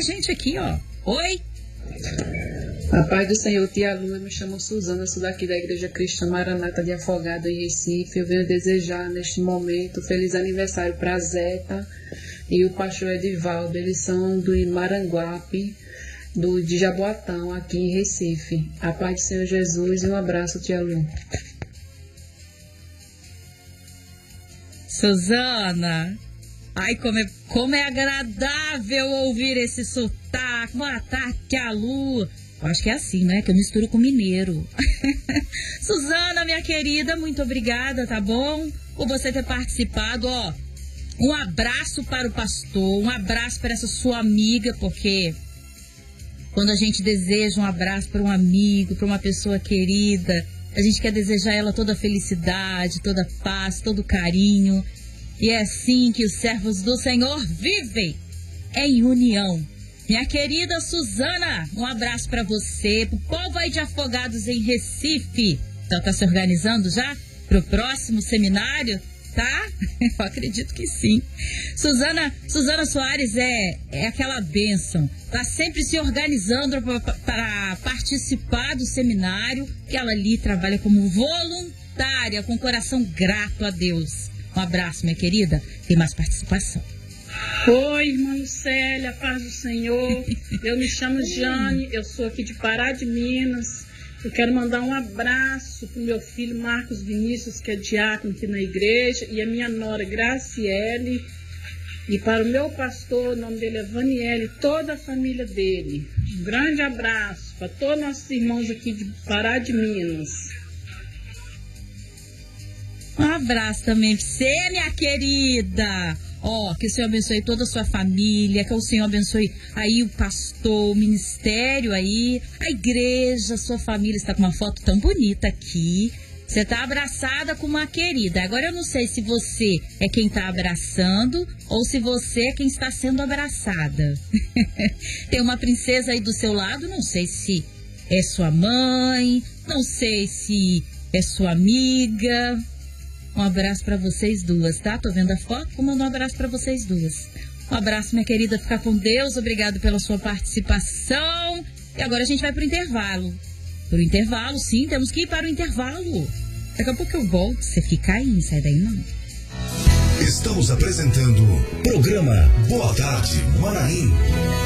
gente aqui, ó. Oi? A paz do Senhor, tia Lu, eu me chamo Suzana, sou daqui da Igreja Cristã Maranata de Afogado, em Recife. Eu venho desejar neste momento feliz aniversário para a Zeta e o pastor Edivaldo. Eles são do Maranguape, de Jaboatão, aqui em Recife. A paz do Senhor Jesus e um abraço, tia Lu. Suzana, ai, como é agradável ouvir esse sotaque. Boa tarde, tia Lu. Eu acho que é assim, né? Que eu misturo com mineiro. Suzana, minha querida, muito obrigada, tá bom? Por você ter participado, ó. Um abraço para o pastor, um abraço para essa sua amiga, porque quando a gente deseja um abraço para um amigo, para uma pessoa querida, a gente quer desejar ela toda a felicidade, toda a paz, todo o carinho. E é assim que os servos do Senhor vivem, em união. Minha querida Suzana, um abraço para você, pro povo aí de Afogados em Recife. Então tá se organizando já pro próximo seminário, tá? Eu acredito que sim. Suzana Soares é aquela bênção. Tá sempre se organizando para participar do seminário. E ela ali trabalha como voluntária, com coração grato a Deus. Um abraço, minha querida. Tem mais participação. Oi, irmã Lucélia, paz do Senhor. Eu me chamo Jane, eu sou aqui de Pará de Minas. Eu quero mandar um abraço para o meu filho Marcos Vinícius, que é diácono aqui na igreja, e a minha nora Graciele. E para o meu pastor, o nome dele é Vaniele, toda a família dele. Um grande abraço para todos nossos irmãos aqui de Pará de Minas. Um abraço também para você, minha querida. Ó, que o Senhor abençoe toda a sua família, que o Senhor abençoe aí o pastor, o ministério aí, a igreja, a sua família. Está com uma foto tão bonita aqui. Você está abraçada com uma querida. Agora eu não sei se você é quem está abraçando ou se você é quem está sendo abraçada. Tem uma princesa aí do seu lado, não sei se é sua mãe, não sei se é sua amiga. Um abraço para vocês duas, tá? Tô vendo a foto, vou mandar um abraço para vocês duas. Um abraço, minha querida, fica com Deus. Obrigado pela sua participação. E agora a gente vai pro intervalo. Pro intervalo, sim, temos que ir para o intervalo. Daqui a pouco eu volto. Você fica aí, não sai daí não. Estamos apresentando programa Boa Tarde Manaim.